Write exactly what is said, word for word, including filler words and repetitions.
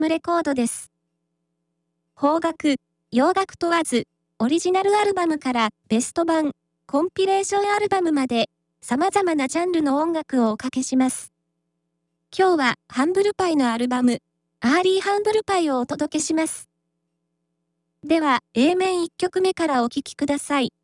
ムレコードです。邦楽、洋楽問わず、オリジナルアルバムからベスト版、コンピレーションアルバムまで、様々なジャンルの音楽をおかけします。今日は、ハンブルパイのアルバム、アーリーハンブルパイをお届けします。では、A 面いっきょくめからお聴きください。